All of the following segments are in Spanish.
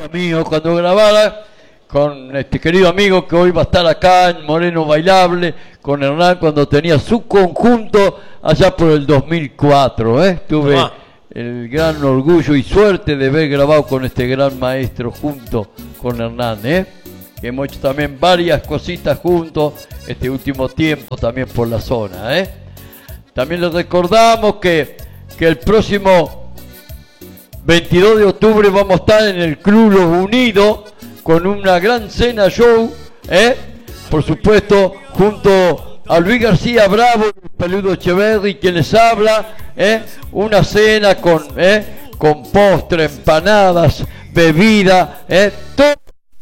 mío cuando grabara con este querido amigo que hoy va a estar acá en Moreno Bailable, con Hernán cuando tenía su conjunto allá por el 2004. Tuve el gran orgullo y suerte de haber grabado con este gran maestro junto con Hernán, que hemos hecho también varias cositas juntos este último tiempo también por la zona. También les recordamos que el próximo 22 de octubre vamos a estar en el Club Los Unidos con una gran cena show, por supuesto, junto a Luis García Bravo, el Peludo Echeverri, quien les habla, una cena con postre, empanadas, bebida, todo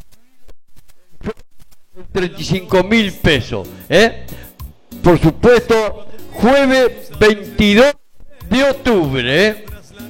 35.000 pesos, por supuesto, jueves 22 de octubre,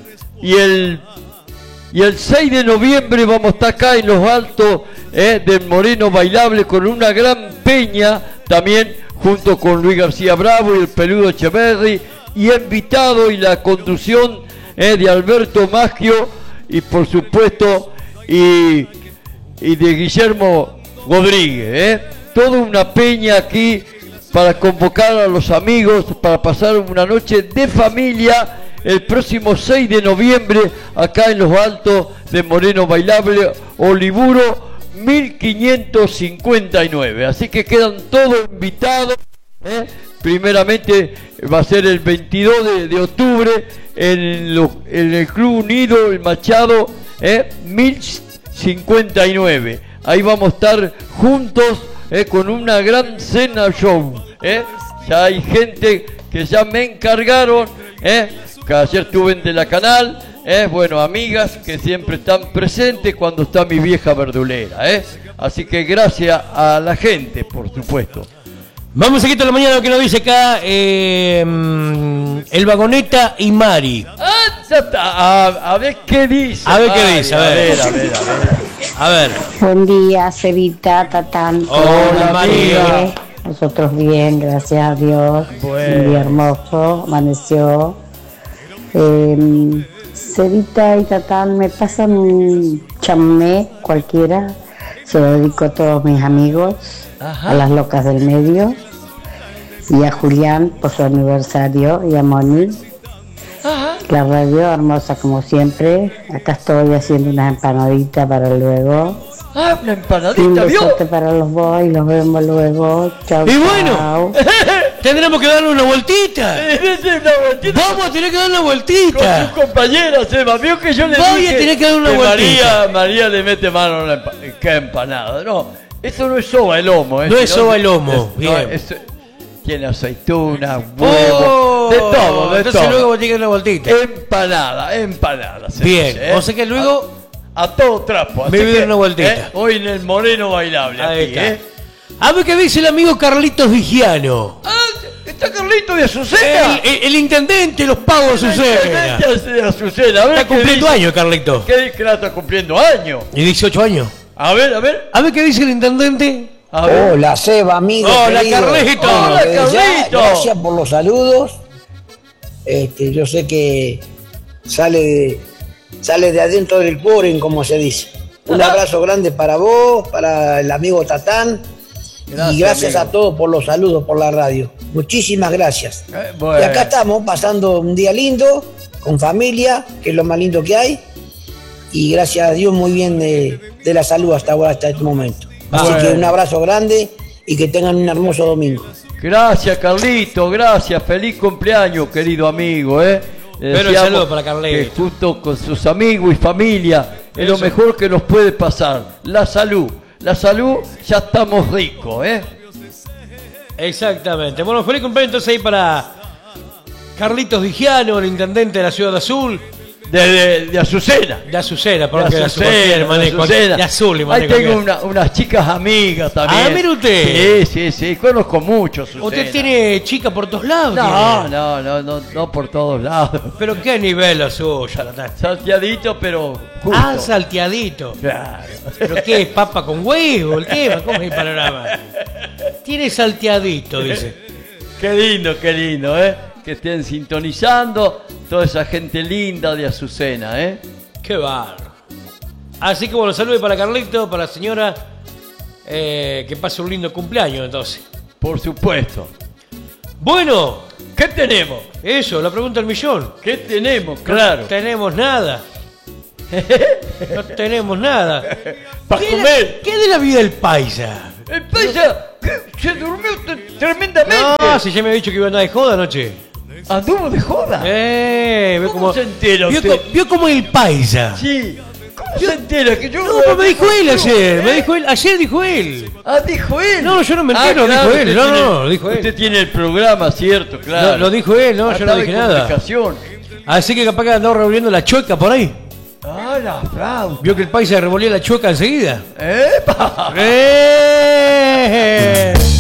y el 6 de noviembre vamos a estar acá en los altos del Moreno Bailable con una gran peña, también junto con Luis García Bravo y el Peludo Echeverri, y invitado y la conducción de Alberto Maggio, y por supuesto y de Guillermo Rodríguez. Toda una peña aquí para convocar a los amigos, para pasar una noche de familia el próximo 6 de noviembre acá en los altos de Moreno Bailable, Olivuro 1559. Así que quedan todos invitados. Primeramente va a ser el 22 de octubre en el Club Unido, el Machado 1059. Ahí vamos a estar juntos con una gran cena show. Ya hay gente que ya me encargaron, que ayer tuve de la canal, bueno, amigas que siempre están presentes cuando está mi vieja verdulera, así que gracias a la gente, por supuesto. Vamos a quitar la mañana lo que nos dice acá el Vagoneta y Mari. Ya está. A ver qué dice. A ver qué dice, a ver. A ver. Buen día, Cevita, Tatán. Hola, María. Nosotros bien, gracias a Dios. Bueno. Un día hermoso, amaneció. Cevita y Tatán, me pasan un chamamé cualquiera. Se lo dedico a todos mis amigos, a las locas del medio, y a Julián por su aniversario, y a Moni. La radio hermosa como siempre. Acá estoy haciendo unas empanaditas para luego. Una empanadita, Un ¿vio? besote para los boys, los vemos luego. Chau, Y bueno, chau. tendremos que darle una vueltita. Vamos a tener que dar una vueltita. Con su compañera, Seba, vio que yo le Voy dije a tener que dar una que vueltita. María le mete mano a la ¿qué empanada? No, eso no es soba el lomo. No es soba el lomo, bien. Tiene aceituna, huevo, de todo, de entonces todo. luego voy a tener que dar una vueltita. Empanada. Se Bien, dice, o sea que luego a todo trapo. me voy a dar una vueltita. Hoy en el Moreno Bailable. Ahí Aquí, está. A ver qué dice el amigo Carlitos Vigiano. Está Carlito de Azucena. El intendente de los pagos de Azucena. De Azucena. A ver Está cumpliendo años, Carlitos. ¿Qué dice que está cumpliendo años? Y 18 años. A ver. A ver qué dice el intendente. A ver. Hola, Seba, amigo. Hola, querido. Carlito. Hola, desde ya, Carlito. gracias por los saludos. Yo sé que sale de adentro del cuore, como se dice. Un abrazo grande para vos, para el amigo Tatán. Y gracias amigo. a todos por los saludos por la radio. Muchísimas gracias. Bueno. Y acá estamos pasando un día lindo, con familia, que es lo más lindo que hay. Y gracias a Dios muy bien de la salud hasta ahora, hasta este momento. Así que un abrazo grande y que tengan un hermoso domingo. Gracias, Carlito, gracias. Feliz cumpleaños, querido amigo. Pero un saludo para Carlito. Que junto con sus amigos y familia es lo mejor que nos puede pasar. La salud. La salud, ya estamos ricos, Exactamente. Bueno, feliz cumpleaños entonces ahí para Carlitos Vigiano, el intendente de la ciudad de Azul. De Azucena. De Azucena, De porque de Azucena. de Azul. Ahí tengo unas chicas amigas también. Ah, mire usted. Sí, conozco mucho Azucena. Usted tiene chica por todos lados. No por todos lados. Pero qué nivel lo suyo. Salteadito, pero justo. Salteadito. Claro. ¿Pero qué es? ¿Papa con huevo? ¿El tema? ¿Cómo es el panorama? Tiene salteadito, dice. Qué lindo, que estén sintonizando toda esa gente linda de Azucena, Qué barro. Así que bueno, saludos para Carlito, para la señora. Que pase un lindo cumpleaños entonces. Por supuesto. Bueno, ¿Qué tenemos? eso, la pregunta del millón. ¿Qué tenemos? Claro. No tenemos nada. No tenemos nada. Para ¿Qué comer. ¿Qué de la vida del paisa? El paisa se durmió tremendamente. No, si ya me había dicho que iba a andar de joda anoche. ¿Anduvo de joda? Ve ¿Cómo se entera vio, usted? vio como el paisa. Sí. ¿Cómo se entera que yo No, pero me dijo él ayer. Me dijo él. Ayer dijo él. Ah, dijo él. No, yo no me entero, claro, dijo él. usted No, tiene- no, lo dijo él. Usted tiene el programa, cierto, claro. Lo dijo él, no, yo no Estaba dije en nada. comunicación. Así que capaz que andaba revolviendo la chueca por ahí. Ah, la flauta. Vio que el paisa revolvía la chueca enseguida. ¡Epa! ¡Eh!